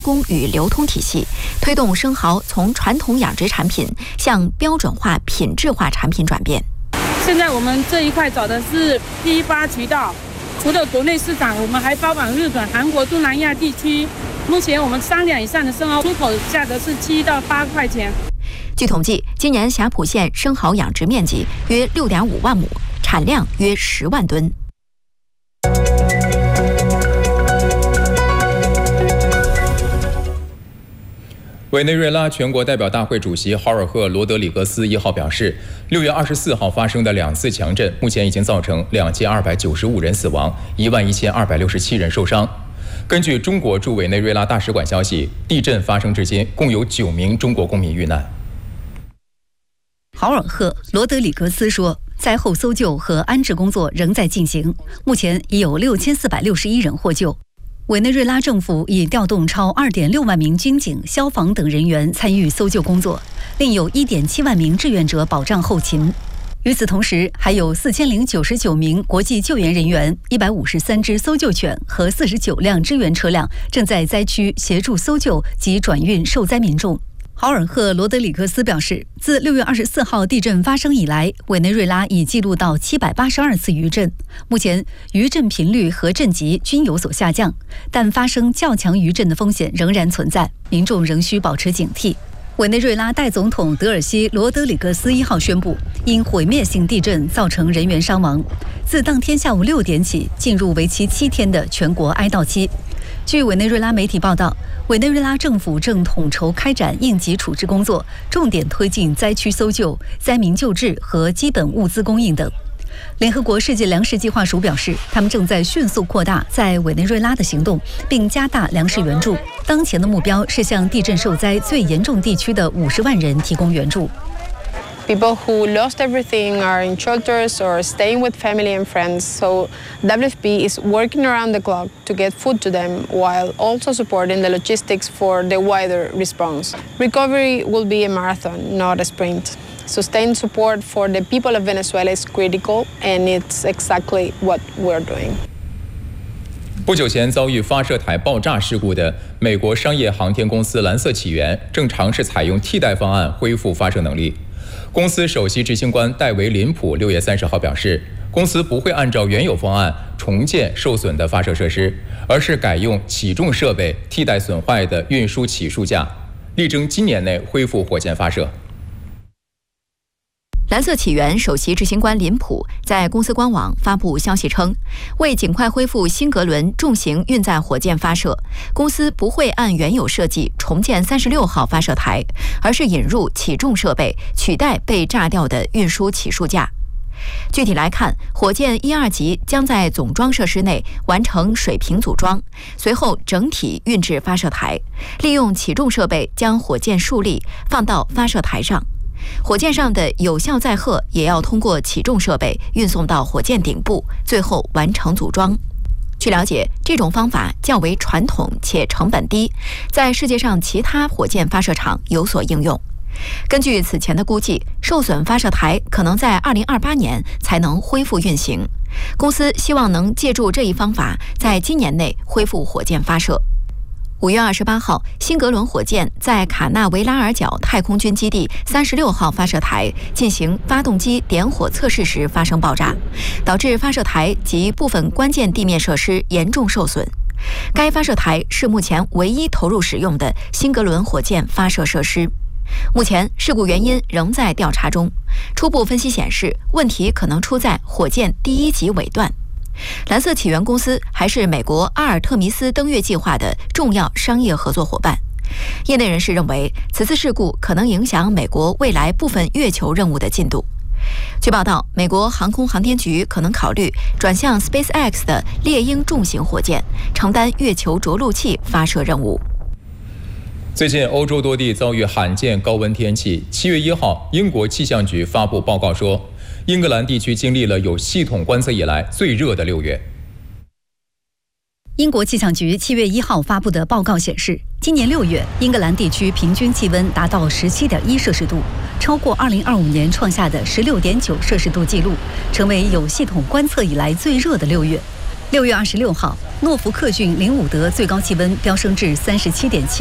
供与流通体系，推动生蚝从传统养殖产品向标准化、品质化产品转变。 现在我们这一块找的是批发渠道，除了国内市场，我们还包往日本、韩国、东南亚地区。目前我们3两以上的生蚝出口价格是7到8块钱。 据统计，今年霞浦县生蚝养殖面积约6.5万亩，产量约10万吨。 委内瑞拉全国代表大会主席豪尔赫·罗德里格斯1号表示，6月24号发生的2次强震，目前已经造成2295人死亡，11267人受伤。根据中国驻委内瑞拉大使馆消息，地震发生至今，共有9名中国公民遇难。 豪尔赫·罗德里格斯说，灾后搜救和安置工作仍在进行，目前已有6461人获救。委内瑞拉政府已调动超2.6万名军警、消防等人员参与搜救工作，另有1.7万名志愿者保障后勤。与此同时，还有4099名国际救援人员、153只搜救犬和49辆支援车辆正在灾区协助搜救及转运受灾民众。豪尔赫·罗德里格斯表示，自6月24号地震发生以来，委内瑞拉已记录到782次余震。目前，余震频率和震级均有所下降，但发生较强余震的风险仍然存在，民众仍需保持警惕。委内瑞拉代总统德尔西·罗德里格斯1号宣布，因毁灭性地震造成人员伤亡，自当天下午6点起进入为期7天的全国哀悼期。据委内瑞拉媒体报道，委内瑞拉政府正统筹开展应急处置工作，重点推进灾区搜救、灾民救治和基本物资供应等。联合国世界粮食计划署表示，他们正在迅速扩大在委内瑞拉的行动，并加大粮食援助。当前的目标是向地震受灾最严重地区的50万人提供援助。 People who lost everything are in shelters or staying with family and friends, so WFP is working around the clock to get food to them while also supporting the logistics for the wider response. Recovery will be a marathon, not a sprint. Sustained support for the people of Venezuela is critical, and it's exactly what we're doing. 不久前遭遇发射台爆炸事故的美国商业航天公司蓝色起源正尝试采用替代方案恢复发射能力。公司首席执行官戴维·林普6月30号表示，公司不会按照原有方案重建受损的发射设施，而是改用起重设备替代损坏的运输起数架，力争今年内恢复火箭发射。 蓝色起源首席执行官林普在公司官网发布消息称，为尽快恢复新格伦重型运载火箭发射，公司不会按原有设计重建36号发射台，而是引入起重设备取代被炸掉的运输起数架。具体来看，火箭1、2级将在总装设施内完成水平组装，随后整体运至发射台，利用起重设备将火箭竖立放到发射台上。火箭上的有效载荷也要通过起重设备运送到火箭顶部，最后完成组装。据了解，这种方法较为传统且成本低，在世界上其他火箭发射场有所应用。根据此前的估计，受损发射台可能在2028年才能恢复运行。公司希望能借助这一方法，在今年内恢复火箭发射。5月28号，新格伦火箭在卡纳维拉尔角太空军基地36号发射台进行发动机点火测试时发生爆炸，导致发射台及部分关键地面设施严重受损。该发射台是目前唯一投入使用的新格伦火箭发射设施。目前事故原因仍在调查中，初步分析显示，问题可能出在火箭第1级尾段。蓝色起源公司还是美国阿尔特弥斯登月计划的重要商业合作伙伴。业内人士认为，此次事故可能影响美国未来部分月球任务的进度。据报道，美国航空航天局可能考虑转向 SpaceX 的猎鹰重型火箭，承担月球着陆器发射任务。 最近，欧洲多地遭遇罕见高温天气。7月1号，英国气象局发布报告说，英格兰地区经历了有系统观测以来最热的6月。 英国气象局7月1号发布的报告显示，今年6月，英格兰地区平均气温达到17.1摄氏度，超过2025年创下的16.9摄氏度纪录，成为有系统观测以来最热的6月。 6月26号，诺福克郡林伍德最高气温飙升至37.7